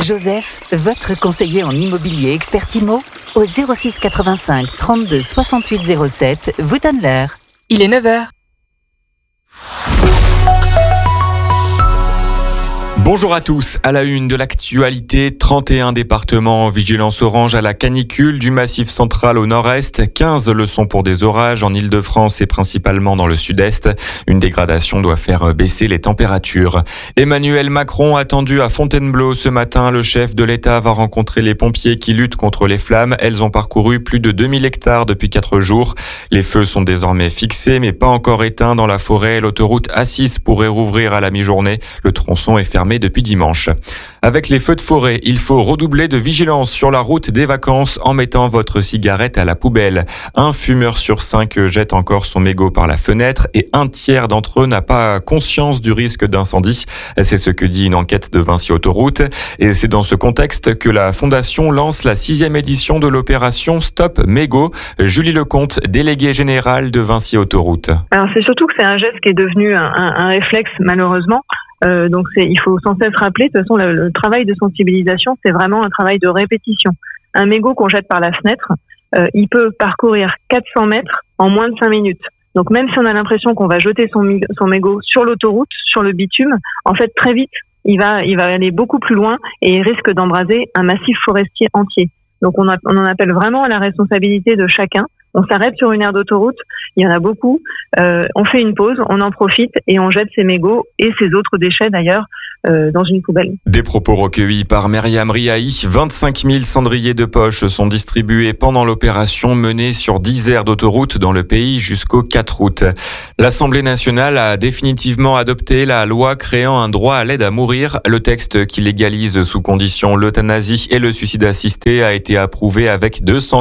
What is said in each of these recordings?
Joseph, votre conseiller en immobilier expert IMO, au 06 85 32 68 07, vous donne l'heure. Il est 9h. Bonjour à tous, à la une de l'actualité, 31 départements en vigilance orange à la canicule, du Massif central au nord-est, 15 le sont pour des orages en Île-de-France et principalement dans le sud-est. Une dégradation doit faire baisser les températures. Emmanuel Macron attendu à Fontainebleau ce matin. Le chef de l'État va rencontrer les pompiers qui luttent contre les flammes. Elles ont parcouru plus de 2000 hectares depuis 4 jours. Les feux sont désormais fixés mais pas encore éteints dans la forêt. L'autoroute A6 pourrait rouvrir à la mi-journée. Le tronçon est fermé depuis dimanche. Avec les feux de forêt, il faut redoubler de vigilance sur la route des vacances en mettant votre cigarette à la poubelle. Un fumeur sur 5 jette encore son mégot par la fenêtre et un tiers d'entre eux n'a pas conscience du risque d'incendie. C'est ce que dit une enquête de Vinci Autoroute. Et c'est dans ce contexte que la Fondation lance la 6e édition de l'opération Stop Mégot. Julie Lecomte, déléguée générale de Vinci Autoroute. Alors c'est surtout que c'est un geste qui est devenu un réflexe malheureusement. Donc il faut sans cesse rappeler, de toute façon le travail de sensibilisation c'est vraiment un travail de répétition. Un mégot qu'on jette par la fenêtre, il peut parcourir 400 mètres en moins de 5 minutes. Donc même si on a l'impression qu'on va jeter son mégot sur l'autoroute, sur le bitume, en fait très vite il va aller beaucoup plus loin et il risque d'embraser un massif forestier entier. Donc on en appelle vraiment à la responsabilité de chacun. On s'arrête sur une aire d'autoroute, il y en a beaucoup, on fait une pause, on en profite et on jette ses mégots et ses autres déchets d'ailleurs dans une poubelle. Des propos recueillis par Myriam Riahi. 25 000 cendriers de poche sont distribués pendant l'opération menée sur 10 aires d'autoroute dans le pays jusqu'au 4 août. L'Assemblée nationale a définitivement adopté la loi créant un droit à l'aide à mourir. Le texte qui légalise sous condition l'euthanasie et le suicide assisté a été approuvé avec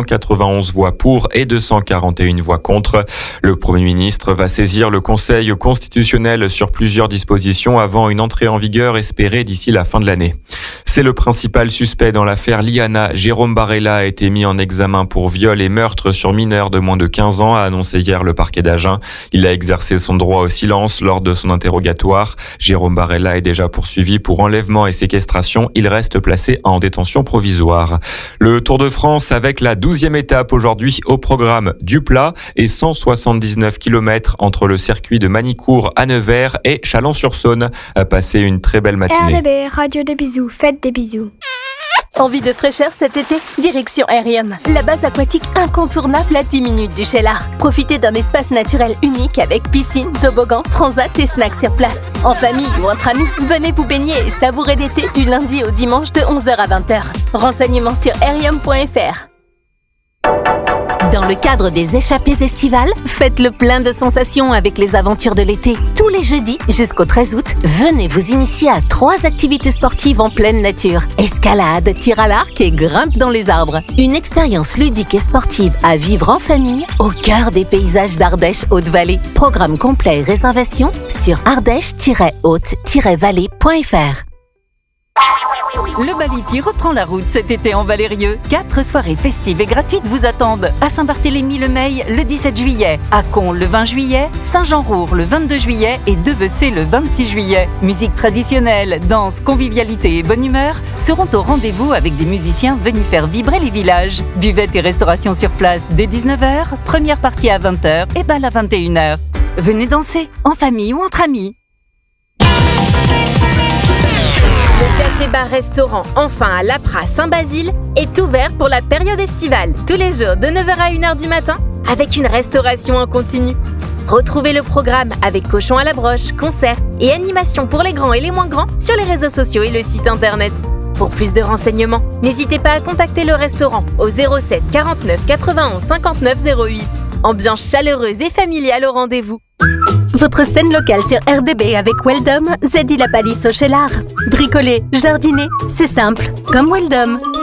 291 voix pour et 241 voix contre. Le Premier ministre va saisir le Conseil constitutionnel sur plusieurs dispositions avant une entrée en vigueur espérée d'ici la fin de l'année. C'est le principal suspect dans l'affaire Liana. Jérôme Barella a été mis en examen pour viol et meurtre sur mineur de moins de 15 ans, a annoncé hier le parquet d'Agen. Il a exercé son droit au silence lors de son interrogatoire. Jérôme Barella est déjà poursuivi pour enlèvement et séquestration. Il reste placé en détention provisoire. Le Tour de France avec la 12e étape aujourd'hui au programme du plat et 179 km entre le circuit de Manicourt à Nevers et Chalon-sur-Saône. Passez une très belle matinée. RDB, radio des bisous, faites des bisous. Envie de fraîcheur cet été? Direction Aerium, la base aquatique incontournable à 10 minutes du Cheylard. Profitez d'un espace naturel unique avec piscine, toboggan, transat et snacks sur place. En famille ou entre amis, venez vous baigner et savourer l'été du lundi au dimanche de 11h à 20h. Renseignements sur aerium.fr. Dans le cadre des échappées estivales, faites le plein de sensations avec les aventures de l'été. Tous les jeudis jusqu'au 13 août, venez vous initier à 3 activités sportives en pleine nature. Escalade, tir à l'arc et grimpe dans les arbres. Une expérience ludique et sportive à vivre en famille au cœur des paysages d'Ardèche Haute-Vallée. Programme complet et réservation sur ardèche-haute-vallée.fr. Le Baliti reprend la route cet été en Valérieux. 4 soirées festives et gratuites vous attendent. À Saint-Barthélemy-le-Meil le 17 juillet, à Con le 20 juillet, Saint-Jean-Roure le 22 juillet et Devecé le 26 juillet. Musique traditionnelle, danse, convivialité et bonne humeur seront au rendez-vous avec des musiciens venus faire vibrer les villages. Buvette et restauration sur place dès 19h, première partie à 20h et bal à 21h. Venez danser, en famille ou entre amis. Le café-bar-restaurant Enfin à l'Apra Saint-Basile est ouvert pour la période estivale, tous les jours de 9h à 1h du matin, avec une restauration en continu. Retrouvez le programme avec cochon à la broche, concerts et animations pour les grands et les moins grands sur les réseaux sociaux et le site internet. Pour plus de renseignements, n'hésitez pas à contacter le restaurant au 07 49 91 59 08. Ambiance chaleureuse et familiale au rendez-vous. Votre scène locale sur RDB avec Weldom, Zeddy la Palisse au Cheylard. Bricoler, jardiner, c'est simple, comme Weldom.